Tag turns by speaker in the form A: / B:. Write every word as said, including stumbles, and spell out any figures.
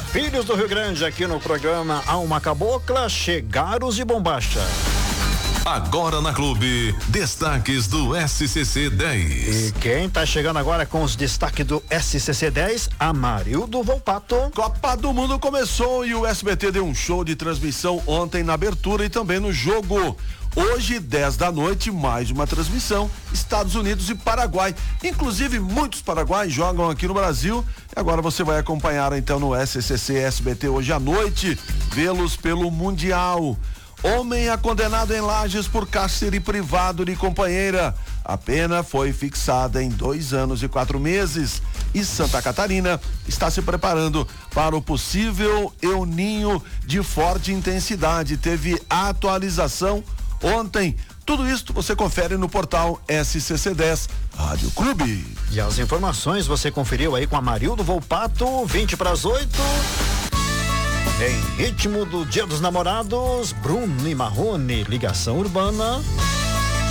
A: Filhos do Rio Grande, aqui no programa Alma Cabocla, chegaram de bombacha.
B: Agora na Clube, destaques do S C C dez.
A: E quem tá chegando agora com os destaques do S C C dez, Amarildo Volpato.
C: Copa do Mundo começou e o S B T deu um show de transmissão ontem na abertura e também no jogo. Hoje, dez da noite, mais uma transmissão, Estados Unidos e Paraguai. Inclusive, muitos paraguaios jogam aqui no Brasil. E agora você vai acompanhar então no S C C S B T hoje à noite, vê-los pelo Mundial. Homem é condenado em Lages por cárcere privado de companheira. A pena foi fixada em dois anos e quatro meses. E Santa Catarina está se preparando para o possível El Ninho de forte intensidade. Teve atualização ontem. Tudo isso você confere no portal S C C dez Rádio Clube.
A: E as informações você conferiu aí com Amarildo Volpato, vinte para as oito. Em ritmo do Dia dos Namorados, Bruno e Marrone, Ligação Urbana.